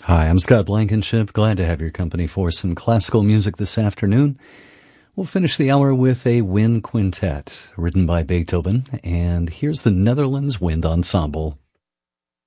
Hi, I'm Scott Blankenship. Glad to have your company for some classical music this afternoon. We'll finish the hour with a wind quintet written by Beethoven, and here's the Netherlands Wind Ensemble.